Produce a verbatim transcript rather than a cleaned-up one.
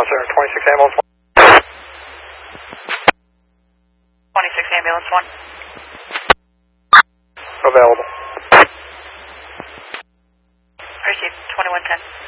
center, twenty-six ambulance one. twenty-six ambulance one. Available. Received, twenty-one ten.